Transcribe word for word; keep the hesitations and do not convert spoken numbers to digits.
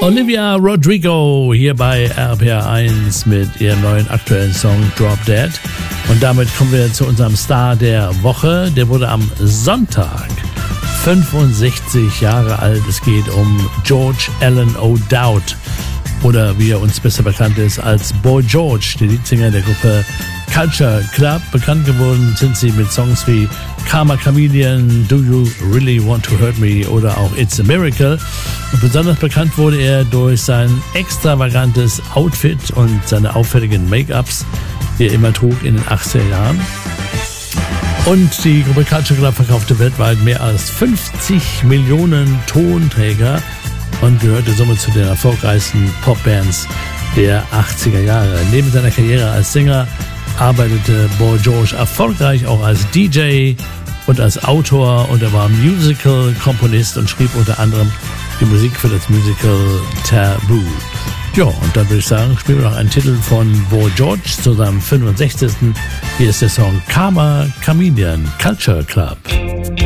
Olivia Rodrigo hier bei R P R eins mit ihrem neuen aktuellen Song Drop Dead. Und damit kommen wir zu unserem Star der Woche. Der wurde am Sonntag fünfundsechzig Jahre alt. Es geht um George Alan O'Dowd. Oder wie er uns besser bekannt ist als Boy George, der Leadsänger der Gruppe Culture Club. Bekannt geworden sind sie mit Songs wie Karma Chameleon, Do You Really Want to Hurt Me oder auch It's a Miracle. Und besonders bekannt wurde er durch sein extravagantes Outfit und seine auffälligen Make-ups, die er immer trug in den achtziger Jahren. Und die Gruppe Culture Club verkaufte weltweit mehr als fünfzig Millionen Tonträger und gehörte somit zu den erfolgreichsten Popbands der achtziger Jahre. Neben seiner Karriere als Sänger arbeitete Boy George erfolgreich auch als D J und als Autor, und er war Musical-Komponist und schrieb unter anderem die Musik für das Musical Taboo. Ja, und dann würde ich sagen, spielen wir noch einen Titel von Boy George zu seinem fünfundsechzigsten Hier ist der Song Karma Chameleon, Culture Club.